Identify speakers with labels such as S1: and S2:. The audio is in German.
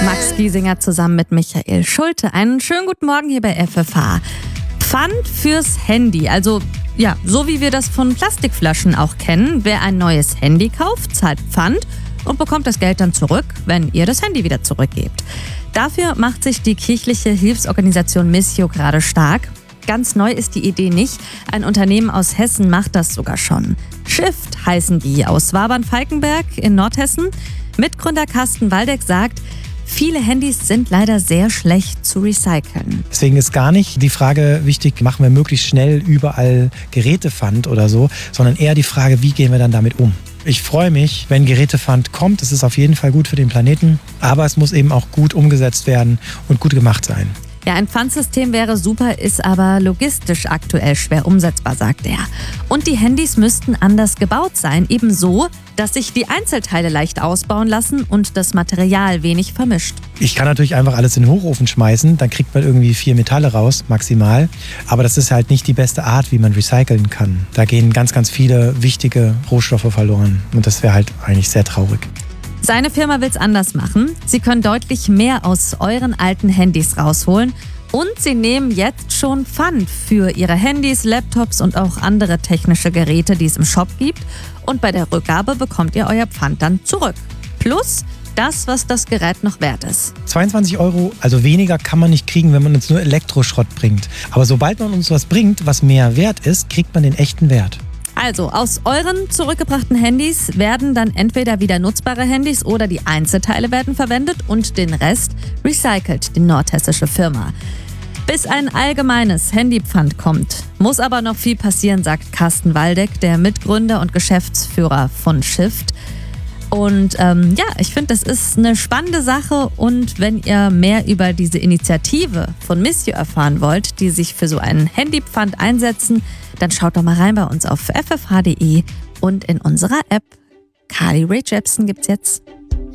S1: Max Giesinger zusammen mit Michael Schulte. Einen schönen guten Morgen hier bei FFH. Pfand fürs Handy, also ja, so wie wir das von Plastikflaschen auch kennen. Wer ein neues Handy kauft, zahlt Pfand und bekommt das Geld dann zurück, wenn ihr das Handy wieder zurückgebt. Dafür macht sich die kirchliche Hilfsorganisation Missio gerade stark. Ganz neu ist die Idee nicht. Ein Unternehmen aus Hessen macht das sogar schon. Shift heißen die aus Wabern-Falkenberg in Nordhessen. Mitgründer Carsten Waldeck sagt, viele Handys sind leider sehr schlecht zu recyceln.
S2: Deswegen ist gar nicht die Frage wichtig, machen wir möglichst schnell überall Gerätepfand oder so, sondern eher die Frage, wie gehen wir dann damit um? Ich freue mich, wenn Gerätepfand kommt. Es ist auf jeden Fall gut für den Planeten, aber es muss eben auch gut umgesetzt werden und gut gemacht sein.
S1: Ja, ein Pfandsystem wäre super, ist aber logistisch aktuell schwer umsetzbar, sagt er. Und die Handys müssten anders gebaut sein, ebenso, dass sich die Einzelteile leicht ausbauen lassen und das Material wenig vermischt.
S2: Ich kann natürlich einfach alles in den Hochofen schmeißen, dann kriegt man irgendwie 4 Metalle raus, maximal. Aber das ist halt nicht die beste Art, wie man recyceln kann. Da gehen ganz, ganz viele wichtige Rohstoffe verloren und das wäre halt eigentlich sehr traurig.
S1: Seine Firma will es anders machen. Sie können deutlich mehr aus euren alten Handys rausholen und sie nehmen jetzt schon Pfand für ihre Handys, Laptops und auch andere technische Geräte, die es im Shop gibt. Und bei der Rückgabe bekommt ihr euer Pfand dann zurück. Plus das, was das Gerät noch wert ist.
S2: 22 €, also weniger kann man nicht kriegen, wenn man uns nur Elektroschrott bringt. Aber sobald man uns was bringt, was mehr wert ist, kriegt man den echten Wert.
S1: Also, aus euren zurückgebrachten Handys werden dann entweder wieder nutzbare Handys oder die Einzelteile werden verwendet und den Rest recycelt die nordhessische Firma. Bis ein allgemeines Handypfand kommt, muss aber noch viel passieren, sagt Carsten Waldeck, der Mitgründer und Geschäftsführer von Shift. Und ich finde, das ist eine spannende Sache und wenn ihr mehr über diese Initiative von Missio erfahren wollt, die sich für so einen Handypfand einsetzen, dann schaut doch mal rein bei uns auf ffh.de und in unserer App. Carly Rae Jepsen gibt's jetzt.